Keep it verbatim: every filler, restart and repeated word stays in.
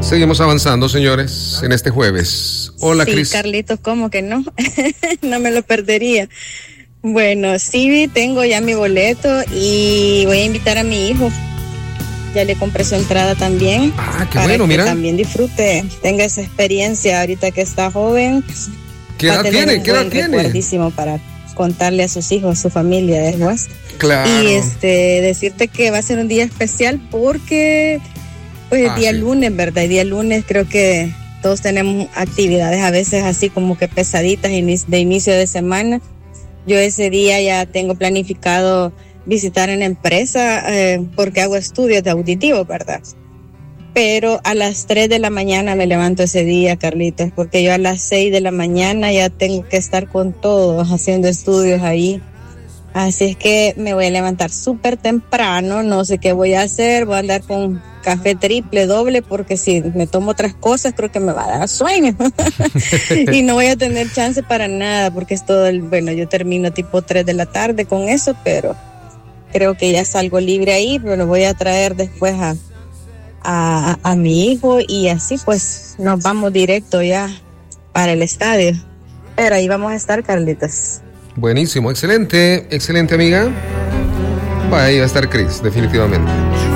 Seguimos avanzando, señores, en este jueves. Hola, sí, Cris. Carlitos, ¿cómo que no? No me lo perdería. Bueno, sí, tengo ya mi boleto y voy a invitar a mi hijo. Ya le compré su entrada también. Ah, qué para bueno, que mira. también disfrute, tenga esa experiencia ahorita que está joven. ¿Qué edad tiene? ¿Qué edad tiene? Recuerdísimo para contarle a sus hijos, a su familia después. Claro. Y este, decirte que va a ser un día especial porque pues el Ah, día sí. lunes, ¿verdad? El día lunes creo que todos tenemos actividades a veces así como que pesaditas de inicio de semana. Yo ese día ya tengo planificado visitar en empresa eh, porque hago estudios de auditivo, ¿verdad? Pero a las tres de la mañana me levanto ese día, Carlitos, porque yo a las seis de la mañana ya tengo que estar con todos haciendo estudios ahí. Así es que me voy a levantar súper temprano, no sé qué voy a hacer, voy a andar con café triple, doble, porque si me tomo otras cosas creo que me va a dar sueño. Y no voy a tener chance para nada, porque es todo el, bueno, yo termino tipo tres de la tarde con eso, pero creo que ya salgo libre ahí, pero lo voy a traer después a, a, a mi hijo y así pues nos vamos directo ya para el estadio. Pero ahí vamos a estar, Carlitos. Buenísimo, excelente, excelente, amiga. Va, ahí va a estar Cris, definitivamente.